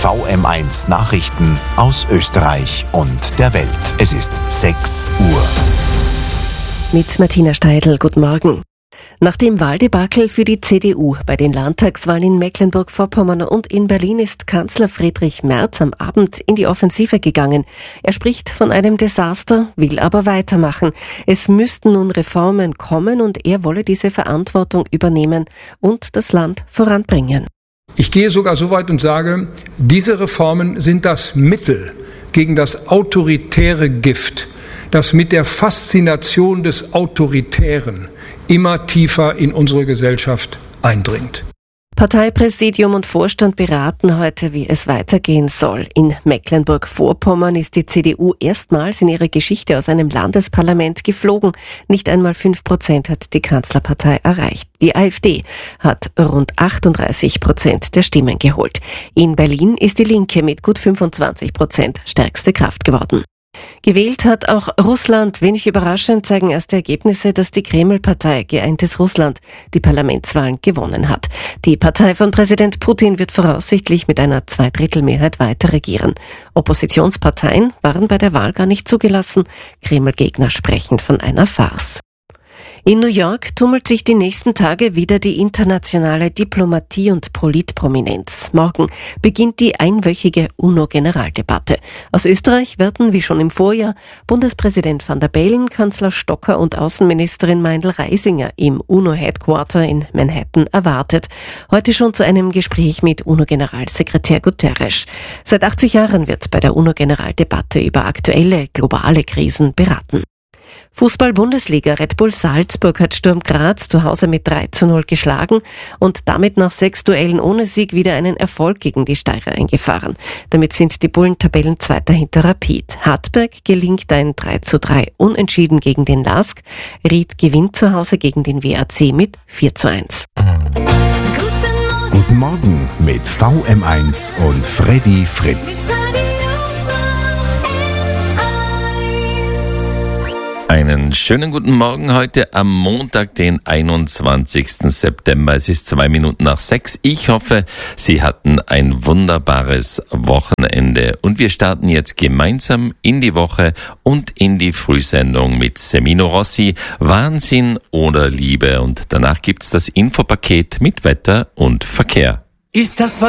VM1 Nachrichten aus Österreich und der Welt. Es ist 6 Uhr. Mit Martina Steidl, guten Morgen. Nach dem Wahldebakel für die CDU bei den Landtagswahlen in Mecklenburg-Vorpommern und in Berlin ist Kanzler Friedrich Merz am Abend in die Offensive gegangen. Er spricht von einem Desaster, will aber weitermachen. Es müssten nun Reformen kommen und er wolle diese Verantwortung übernehmen und das Land voranbringen. Ich gehe sogar so weit und sage, diese Reformen sind das Mittel gegen das autoritäre Gift, das mit der Faszination des Autoritären immer tiefer in unsere Gesellschaft eindringt. Parteipräsidium und Vorstand beraten heute, wie es weitergehen soll. In Mecklenburg-Vorpommern ist die CDU erstmals in ihrer Geschichte aus einem Landesparlament geflogen. Nicht einmal 5% hat die Kanzlerpartei erreicht. Die AfD hat rund 38% der Stimmen geholt. In Berlin ist die Linke mit gut 25% stärkste Kraft geworden. Gewählt hat auch Russland. Wenig überraschend zeigen erste Ergebnisse, dass die Kreml-Partei Geeintes Russland die Parlamentswahlen gewonnen hat. Die Partei von Präsident Putin wird voraussichtlich mit einer Zweidrittelmehrheit weiter regieren. Oppositionsparteien waren bei der Wahl gar nicht zugelassen. Kreml-Gegner sprechen von einer Farce. In New York tummelt sich die nächsten Tage wieder die internationale Diplomatie und Politprominenz. Morgen beginnt die einwöchige UNO-Generaldebatte. Aus Österreich werden, wie schon im Vorjahr, Bundespräsident Van der Bellen, Kanzler Stocker und Außenministerin Meindl-Reisinger im UNO-Headquarter in Manhattan erwartet. Heute schon zu einem Gespräch mit UNO-Generalsekretär Guterres. Seit 80 Jahren wird bei der UNO-Generaldebatte über aktuelle globale Krisen beraten. Fußball-Bundesliga. Red Bull Salzburg hat Sturm Graz zu Hause mit 3:0 geschlagen und damit nach 6 Duellen ohne Sieg wieder einen Erfolg gegen die Steirer eingefahren. Damit sind die Bullen Tabellenzweiter hinter Rapid. Hartberg gelingt ein 3:3 Unentschieden gegen den LASK. Ried gewinnt zu Hause gegen den WAC mit 4:1. Guten Morgen mit VM1 und Freddy Fritz. Einen schönen guten Morgen heute am Montag, den 21. September. Es ist 2 Minuten nach 6. Ich hoffe, Sie hatten ein wunderbares Wochenende. Und wir starten jetzt gemeinsam in die Woche und in die Frühsendung mit Semino Rossi, Wahnsinn oder Liebe. Und danach gibt's das Infopaket mit Wetter und Verkehr. Ist das